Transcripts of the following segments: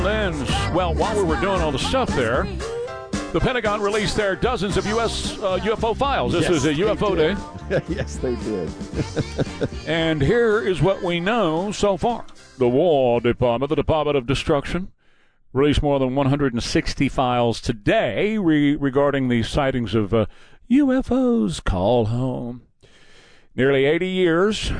ends. Well, while we were doing all the stuff there, the Pentagon released their dozens of U.S. UFO files. This was a UFO day. Yes, they did. And here is what we know so far. The War Department, the Department of Destruction, released more than 160 files today regarding the sightings of UFOs. Call home. Nearly 80 years.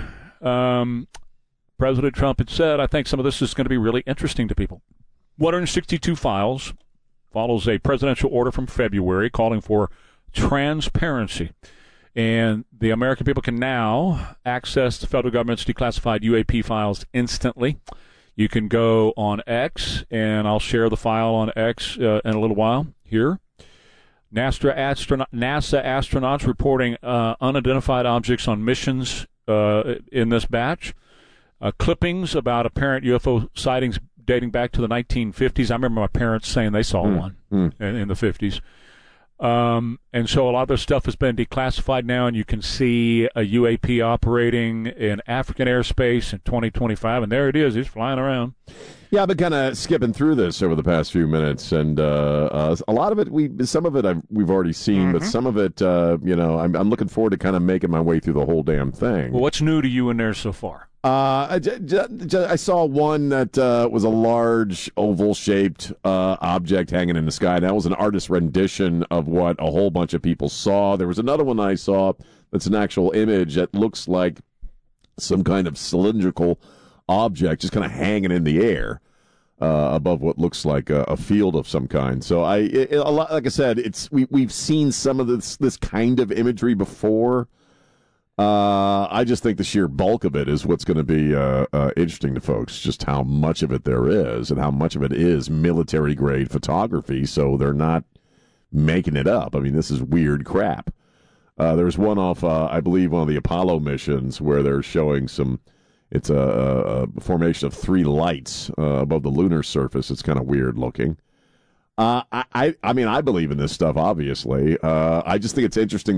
President Trump had said, I think some of this is going to be really interesting to people. 162 files follows a presidential order from February calling for transparency. And the American people can now access the federal government's declassified UAP files instantly. You can go on X, and I'll share the file on X in a little while here. NASA astronauts reporting unidentified objects on missions in this batch. Clippings about apparent UFO sightings dating back to the 1950s. I remember my parents saying they saw one in the 50s. And so a lot of this stuff has been declassified now, and you can see a UAP operating in African airspace in 2025, and there it is. It's flying around. Yeah, I've been kind of skipping through this over the past few minutes, and a lot of it, some of it we've already seen, but some of it, I'm looking forward to kind of making my way through the whole damn thing. Well, what's new to you in there so far? I saw one that was a large oval-shaped object hanging in the sky. That was an artist's rendition of what a whole bunch of people saw. There was another one I saw that's an actual image that looks like some kind of cylindrical object just kind of hanging in the air above what looks like a field of some kind. So like I said, we've seen some of this kind of imagery before. I just think the sheer bulk of it is what's going to be interesting to folks, just how much of it there is and how much of it is military-grade photography, so they're not making it up. I mean, this is weird crap. There's one off, I believe, one of the Apollo missions where they're showing it's a formation of 3 lights above the lunar surface. It's kind of weird looking. I mean, I believe in this stuff, obviously. I just think it's interesting